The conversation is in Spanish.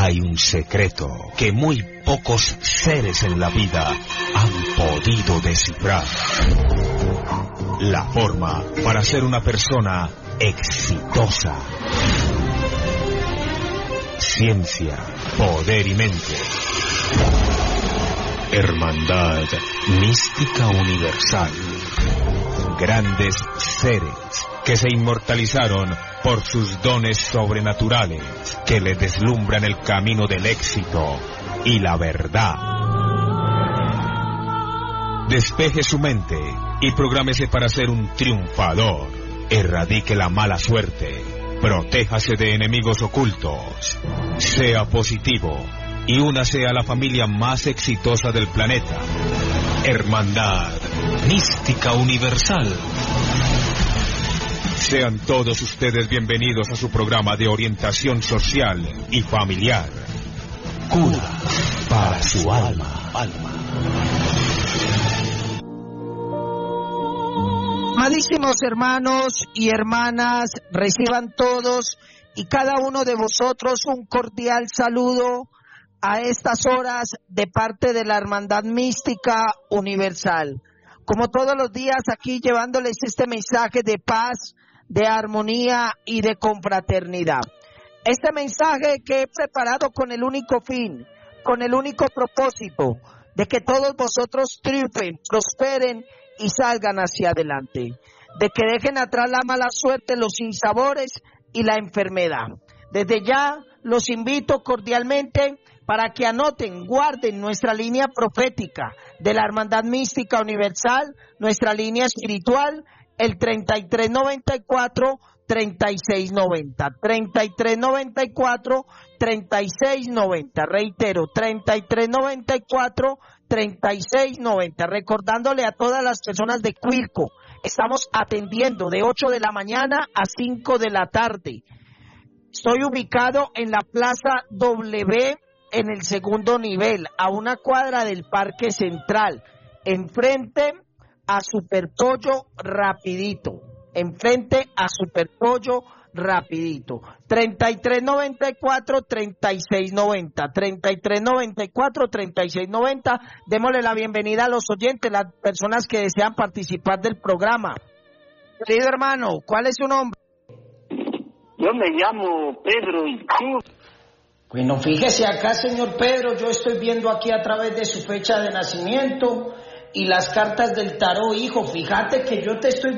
hay un secreto que muy pocos seres en la vida han podido descifrar. La forma para ser una persona exitosa. Ciencia, poder y mente. Hermandad mística universal. Grandes seres que se inmortalizaron por sus dones sobrenaturales, que le deslumbran el camino del éxito y la verdad. Despeje su mente y prográmese para ser un triunfador. Erradique la mala suerte. Protéjase de enemigos ocultos. Sea positivo y únase a la familia más exitosa del planeta. Hermandad mística universal. Sean todos ustedes bienvenidos a su programa de orientación social y familiar. Cura para su alma. Amadísimos hermanos y hermanas, reciban todos y cada uno de vosotros un cordial saludo a estas horas de parte de la Hermandad Mística Universal. Como todos los días aquí llevándoles este mensaje de paz, de armonía y de confraternidad. Este mensaje que he preparado con el único fin, con el único propósito de que todos vosotros triunfen, prosperen y salgan hacia adelante, de que dejen atrás la mala suerte, los sinsabores y la enfermedad. Desde ya los invito cordialmente para que anoten, guarden nuestra línea profética de la Hermandad Mística Universal, nuestra línea espiritual, el 3394-3690, 3394-3690, reitero, 3394-3690, recordándole a todas las personas de Cuilco, estamos atendiendo de 8 de la mañana a 5 de la tarde. Estoy ubicado en la Plaza W, en el segundo nivel, a una cuadra del Parque Central, enfrente a Superpollo Rapidito, enfrente a Superpollo Rapidito, 3394-3690, 3394-3690, démosle la bienvenida a los oyentes, las personas que desean participar del programa. Querido hermano, ¿cuál es su nombre? Yo me llamo Pedro y tú. Bueno, fíjese acá, señor Pedro, yo estoy viendo aquí a través de su fecha de nacimiento y las cartas del tarot, hijo, fíjate que yo te estoy